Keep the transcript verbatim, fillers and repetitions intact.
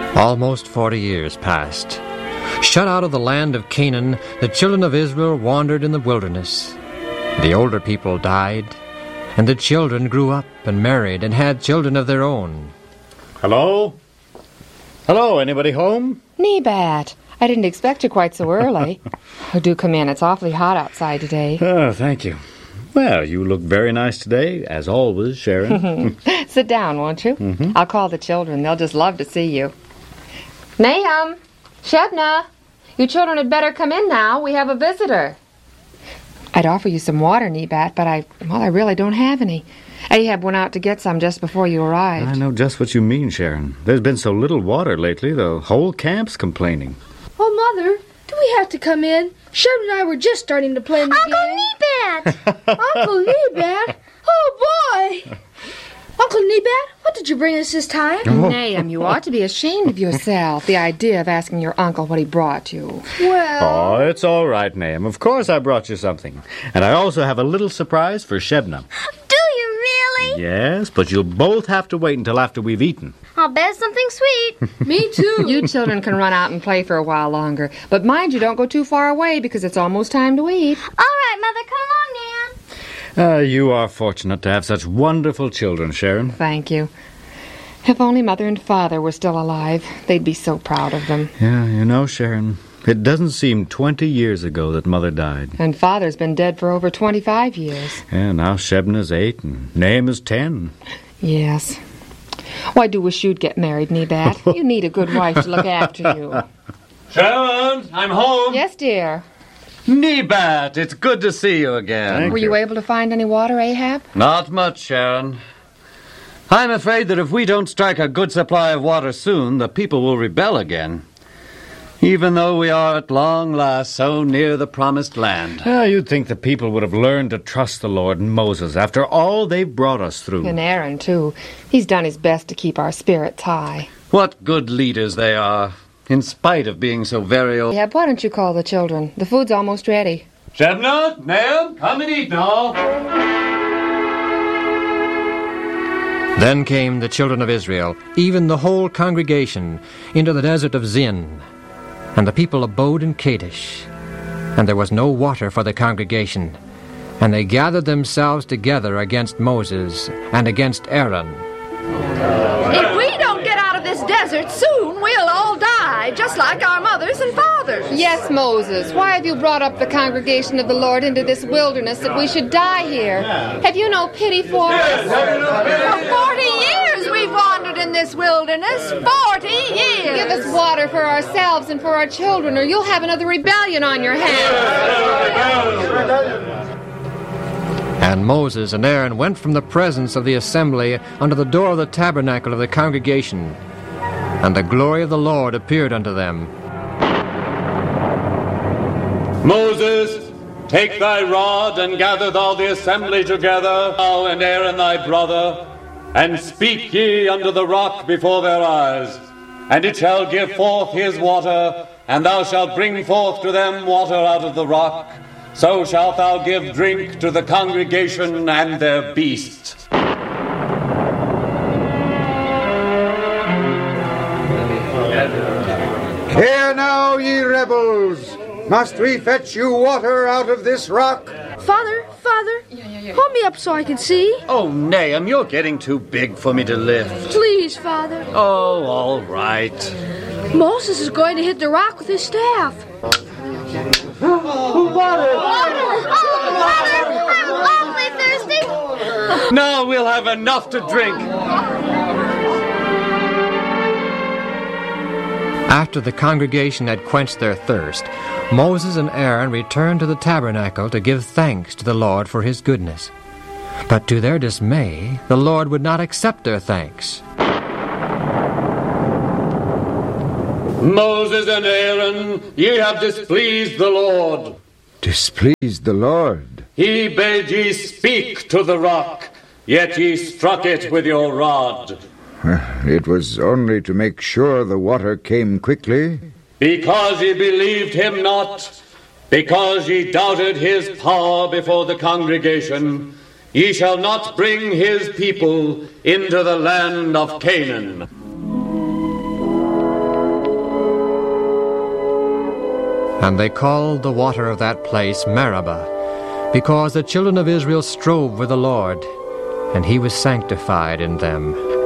Almost forty years passed. Shut out of the land of Canaan, the children of Israel wandered in the wilderness. The older people died, and the children grew up and married and had children of their own. Hello? Hello, anybody home? Nebat, I didn't expect you quite so early. Oh, do come in. It's awfully hot outside today. Oh, thank you. Well, you look very nice today, as always, Sharon. Sit down, won't you? Mm-hmm. I'll call the children. They'll just love to see you. Nahum! Shebna! You children had better come in now. We have a visitor. I'd offer you some water, Nebat, but I, well, I really don't have any. Ahab went out to get some just before you arrived. I know just what you mean, Sharon. There's been so little water lately, the whole camp's complaining. Oh, Mother, do we have to come in? Shebna and I were just starting to play in the Uncle game. Nebat! Uncle Nebat? Oh, boy! Uncle Nebat, what did you bring us this time? Oh. Nahum, you ought to be ashamed of yourself. The idea of asking your uncle what he brought you. Well... Oh, it's all right, Nahum. Of course I brought you something. And I also have a little surprise for Shebna. Do you really? Yes, but you'll both have to wait until after we've eaten. I'll bet something sweet. Me too. You children can run out and play for a while longer. But mind you, don't go too far away because it's almost time to eat. All right, Mother, come along, Nan. Uh, you are fortunate to have such wonderful children, Sharon. Thank you. If only Mother and Father were still alive, they'd be so proud of them. Yeah, you know, Sharon, it doesn't seem twenty years ago that Mother died. And Father's been dead for over twenty-five years. Yeah, now Shebna's eight and Nahum is ten. Yes. Well, I do wish you'd get married, Nebat. You need a good wife to look after you. Sharon, I'm home. Yes, dear. Nebat, it's good to see you again. Thank Were you able to find any water, Ahab? Not much, Sharon. I'm afraid that if we don't strike a good supply of water soon, the people will rebel again. Even though we are at long last so near the promised land. Ah, you'd think the people would have learned to trust the Lord and Moses after all they've brought us through. And Aaron, too. He's done his best to keep our spirits high. What good leaders they are, in spite of being so very old. Ahab, why don't you call the children? The food's almost ready. Shebna, Nahum, come and eat now. Then came the children of Israel, even the whole congregation, into the desert of Zin. And the people abode in Kadesh. And there was no water for the congregation. And they gathered themselves together against Moses and against Aaron. If we don't get out of this desert soon, we'll all die, just like our mothers and fathers. Yes, Moses, why have you brought up the congregation of the Lord into this wilderness that we should die here? Have you no pity for us? For forty years we've wandered in this wilderness. Forty years. Give us water for ourselves and for our children, or you'll have another rebellion on your hands. And Moses and Aaron went from the presence of the assembly unto the door of the tabernacle of the congregation. And the glory of the Lord appeared unto them. Moses, take thy rod and gather thou the assembly together, thou and Aaron thy brother, and speak ye unto the rock before their eyes. And it shall give forth his water, and thou shalt bring forth to them water out of the rock. So shalt thou give drink to the congregation and their beasts. Hear now, ye rebels! Must we fetch you water out of this rock? Father, Father, hold me up so I can see. Oh, Nahum, you're getting too big for me to lift. Please, Father. Oh, all right. Moses is going to hit the rock with his staff. Oh, Mother, I'm awfully thirsty. Now we'll have enough to drink. After the congregation had quenched their thirst, Moses and Aaron returned to the tabernacle to give thanks to the Lord for his goodness. But to their dismay, the Lord would not accept their thanks. Moses and Aaron, ye have displeased the Lord. Displeased the Lord? He bade ye speak to the rock, yet ye struck it with your rod. It was only to make sure the water came quickly. Because ye believed him not, because ye doubted his power before the congregation, ye shall not bring his people into the land of Canaan. And they called the water of that place Meribah, because the children of Israel strove with the Lord, and he was sanctified in them.